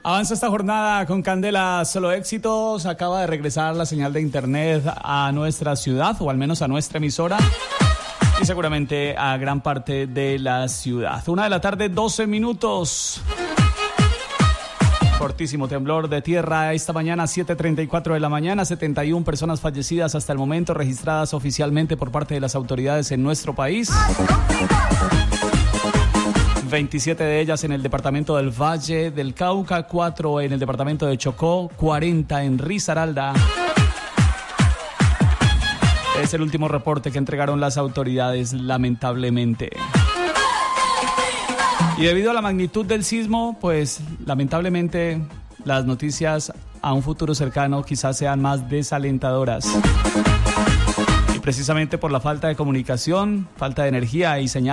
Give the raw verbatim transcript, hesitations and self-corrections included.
Avanza esta jornada con Candela Solo Éxitos. Acaba de regresar la señal de internet a nuestra ciudad, o al menos a nuestra emisora, y seguramente a gran parte de la ciudad. Una de la tarde, doce minutos. Fortísimo temblor de tierra esta mañana, siete treinta y cuatro de la mañana. setenta y una personas fallecidas hasta el momento, registradas oficialmente por parte de las autoridades en nuestro país. veintisiete de ellas en el departamento del Valle del Cauca, cuatro en el departamento de Chocó, cuarenta en Risaralda. Es el último reporte que entregaron las autoridades, lamentablemente. Y debido a la magnitud del sismo, pues lamentablemente las noticias a un futuro cercano quizás sean más desalentadoras. Y precisamente por la falta de comunicación, falta de energía y señal